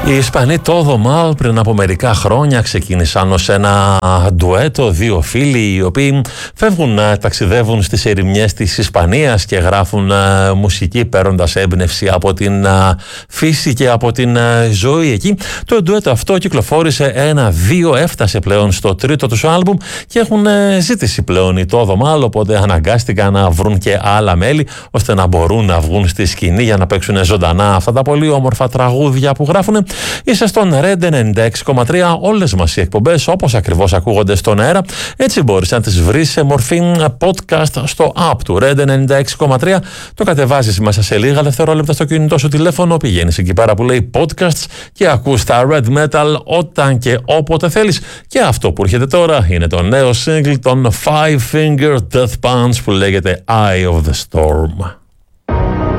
Οι Ισπανοί Todo Mal πριν από μερικά χρόνια ξεκίνησαν ως ένα ντουέτο, δύο φίλοι οι οποίοι φεύγουν, ταξιδεύουν στις ερημιές της Ισπανίας και γράφουν μουσική παίρνοντας έμπνευση από την φύση και από την ζωή εκεί. Το ντουέτο αυτό κυκλοφόρησε ένα-δύο, έφτασε πλέον στο τρίτο τους άλμπουμ και έχουν ζήτηση πλέον οι Todo Mal, οπότε αναγκάστηκαν να βρουν και άλλα μέλη ώστε να μπορούν να βγουν στη σκηνή για να παίξουν ζωντανά αυτά τα πολύ όμορφα τραγούδια που γράφουν. Είσαι στον Red 96,3, όλες μας οι εκπομπές όπως ακριβώς ακούγονται στον αέρα. Έτσι μπορείς να τις βρεις σε μορφή podcast στο app του Red 96,3. Το κατεβάζεις μέσα σε λίγα δευτερόλεπτα στο κινητό σου τηλέφωνο, πηγαίνεις εκεί πέρα που λέει podcasts και ακούς τα Red Metal όταν και όποτε θέλεις. Και αυτό που έρχεται τώρα είναι το νέο single των Five Finger Death Punch που λέγεται Eye of the Storm.